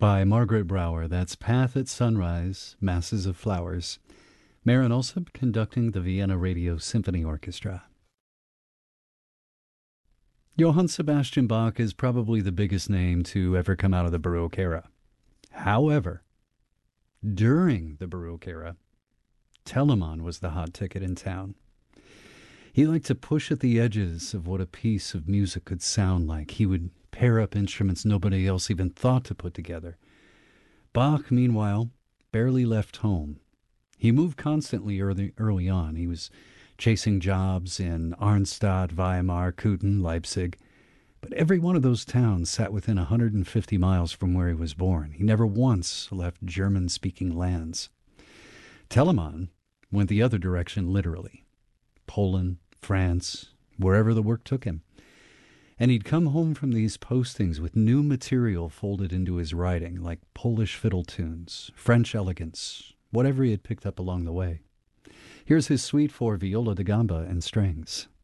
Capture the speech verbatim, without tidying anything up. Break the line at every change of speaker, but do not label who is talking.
By Margaret Brower. That's Path at Sunrise, Masses of Flowers. Marin Alsop conducting the Vienna Radio Symphony Orchestra. Johann Sebastian Bach is probably the biggest name to ever come out of the Baroque era. However, during the Baroque era, Telemann was the hot ticket in town. He liked to push at the edges of what a piece of music could sound like. He would pair up instruments nobody else even thought to put together. Bach, meanwhile, barely left home. He moved constantly early, early on. He was chasing jobs in Arnstadt, Weimar, Köthen, Leipzig. But every one of those towns sat within one hundred fifty miles from where he was born. He never once left German-speaking lands. Telemann went the other direction literally. Poland, France, wherever the work took him. And he'd come home from these postings with new material folded into his writing, like Polish fiddle tunes, French elegance, whatever he had picked up along the way. Here's his suite for viola da gamba and strings.